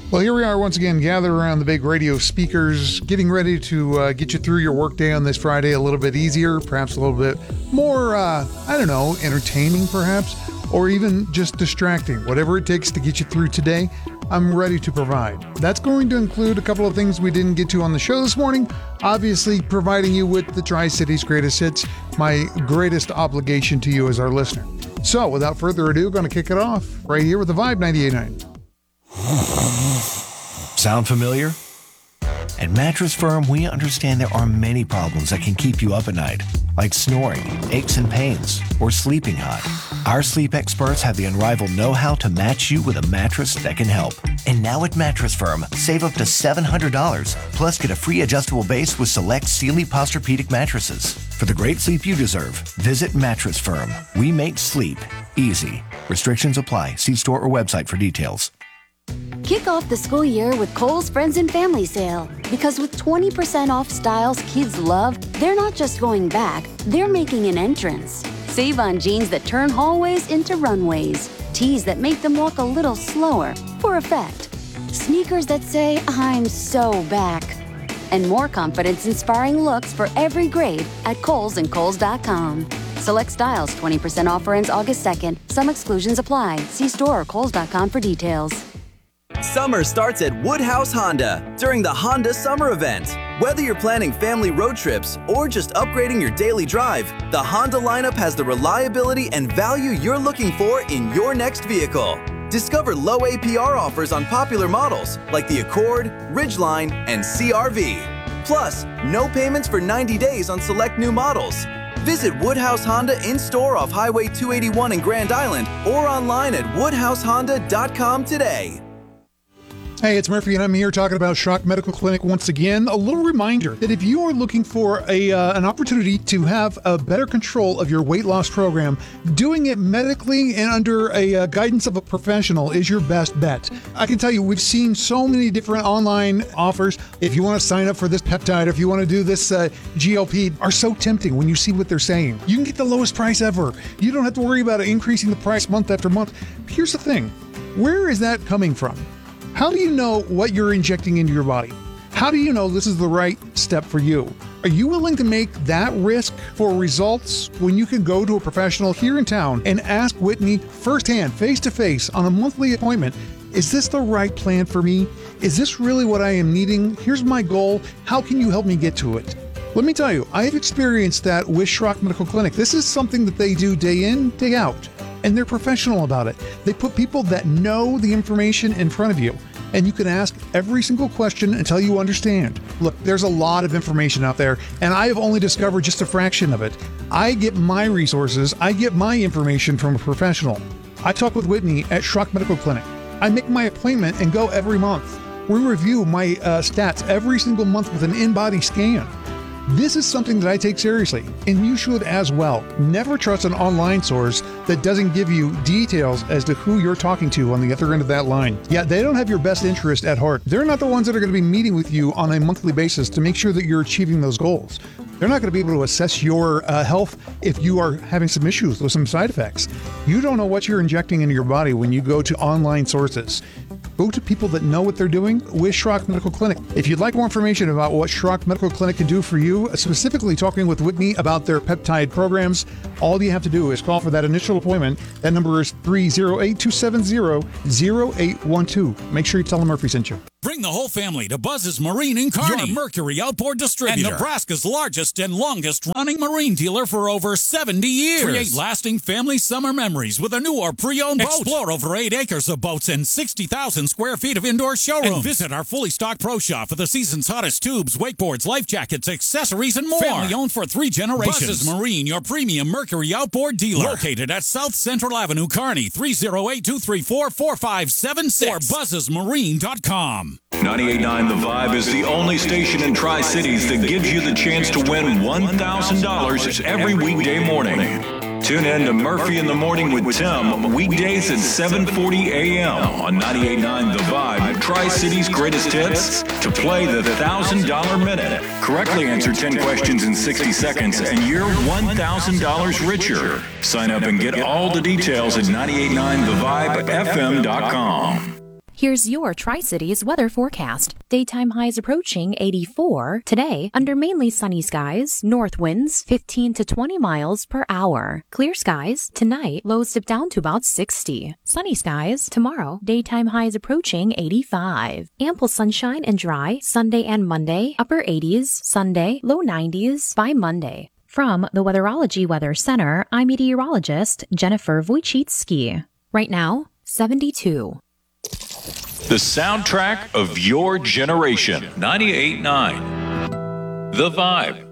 Well, here we are once again, gathered around the big radio speakers, getting ready to get you through your workday on this Friday a little bit easier, perhaps a little bit more, entertaining perhaps, or even just distracting. Whatever it takes to get you through today, I'm ready to provide. That's going to include a couple of things we didn't get to on the show this morning. Obviously, providing you with the Tri-Cities greatest hits, my greatest obligation to you as our listener. So, without further ado, going to kick it off right here with the Vibe 98.9. Sound familiar? At Mattress Firm, we understand there are many problems that can keep you up at night, like snoring, aches and pains, or sleeping hot. Our sleep experts have the unrivaled know-how to match you with a mattress that can help. And now at Mattress Firm, save up to $700, plus get a free adjustable base with select Sealy Posturepedic mattresses. For the great sleep you deserve, visit Mattress Firm. We make sleep easy. Restrictions apply. See store or website for details. Kick off the school year with Kohl's Friends and Family Sale. Because with 20% off styles kids love, they're not just going back, they're making an entrance. Save on jeans that turn hallways into runways, tees that make them walk a little slower for effect, sneakers that say, "I'm so back," and more confidence-inspiring looks for every grade at Kohl's and Kohls.com. Select styles, 20% offer ends August 2nd. Some exclusions apply. See store or Kohls.com for details. Summer starts at Woodhouse Honda during the Honda Summer Event. Whether you're planning family road trips or just upgrading your daily drive, the Honda lineup has the reliability and value you're looking for in your next vehicle. Discover low APR offers on popular models like the Accord, Ridgeline, and CR-V. Plus, no payments for 90 days on select new models. Visit Woodhouse Honda in-store off Highway 281 in Grand Island or online at woodhousehonda.com today. Hey, it's Murphy, and I'm here talking about Schrock Medical Clinic once again. A little reminder that if you are looking for an opportunity to have a better control of your weight loss program, doing it medically and under a guidance of a professional is your best bet. I can tell you, we've seen so many different online offers. If you want to sign up for this peptide, if you want to do this GLP, are so tempting when you see what they're saying. You can get the lowest price ever. You don't have to worry about increasing the price month after month. Here's the thing. Where is that coming from? How do you know what you're injecting into your body? How do you know this is the right step for you? Are you willing to make that risk for results when you can go to a professional here in town and ask Whitney firsthand, face-to-face, on a monthly appointment, is this the right plan for me? Is this really what I am needing? Here's my goal. How can you help me get to it? Let me tell you, I've experienced that with Schrock Medical Clinic. This is something that they do day in, day out, and they're professional about it. They put people that know the information in front of you, and you can ask every single question until you understand. Look, there's a lot of information out there, and I have only discovered just a fraction of it. I get my resources, I get my information from a professional. I talk with Whitney at Schrock Medical Clinic. I make my appointment and go every month. We review my stats every single month with an in-body scan. This is something that I take seriously, and you should as well. Never trust an online source that doesn't give you details as to who you're talking to on the other end of that line. Yeah, they don't have your best interest at heart. They're not the ones that are going to be meeting with you on a monthly basis to make sure that you're achieving those goals. They're not going to be able to assess your health if you are having some issues with some side effects. You don't know what you're injecting into your body when you go to online sources. Go to people that know what they're doing with Schrock Medical Clinic. If you'd like more information about what Schrock Medical Clinic can do for you, specifically talking with Whitney about their peptide programs, all you have to do is call for that initial appointment. That number is 308-270-0812. Make sure you tell them Murphy sent you. Bring the whole family to Buzz's Marine in Kearney, your Mercury outboard distributor, and Nebraska's largest and longest-running marine dealer for over 70 years. Create lasting family summer memories with a new or pre-owned boat. Explore over 8 acres of boats and 60,000 square feet of indoor showroom. And visit our fully stocked pro shop for the season's hottest tubes, wakeboards, life jackets, accessories, and more. Family-owned for 3 generations. Buzz's Marine, your premium Mercury outboard dealer. Located at South Central Avenue, Kearney, 308-234-4576 or buzzesmarine.com. 98.9 The Vibe is the only station in Tri-Cities that gives you the chance to win $1,000 every weekday morning. Tune in to Murphy in the Morning with Tim, weekdays at 7:40 a.m. on 98.9 The Vibe, Tri-Cities greatest hits, to play the $1,000 minute. Correctly answer 10 questions in 60 seconds and you're $1,000 richer. Sign up and get all the details at 98.9thevibefm.com. Here's your Tri-Cities weather forecast. Daytime highs approaching 84. Today, under mainly sunny skies, north winds 15 to 20 miles per hour. Clear skies. Tonight, lows dip down to about 60. Sunny skies. Tomorrow, daytime highs approaching 85. Ample sunshine and dry Sunday and Monday. Upper 80s. Sunday, low 90s by Monday. From the Weatherology Weather Center, I'm meteorologist Jennifer Wojcicki. Right now, 72. The soundtrack of your generation. 98.9. The Vibe.